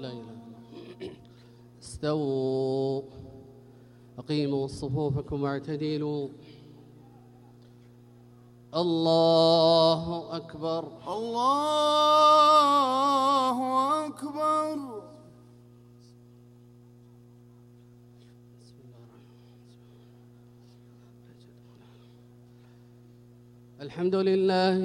لا إله إلا الله. استووا أقيموا صفوفكم واعتدلوا. الله أكبر. الله أكبر. الحمد لله